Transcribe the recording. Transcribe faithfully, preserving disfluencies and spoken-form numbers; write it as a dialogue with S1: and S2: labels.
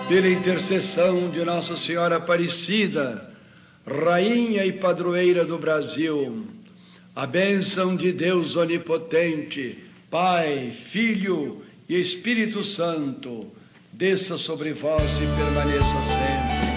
S1: pela intercessão de Nossa Senhora Aparecida, Rainha e Padroeira do Brasil, a bênção de Deus Onipotente, Pai, Filho e Espírito Santo, desça sobre vós e permaneça sempre.